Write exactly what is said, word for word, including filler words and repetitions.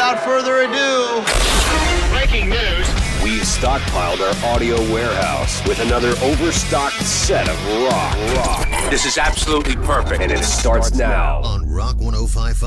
without further ado, breaking news. We've stockpiled our audio warehouse with another overstocked set of rock. Rock. This is absolutely perfect. And it starts now on Rock one oh five point five.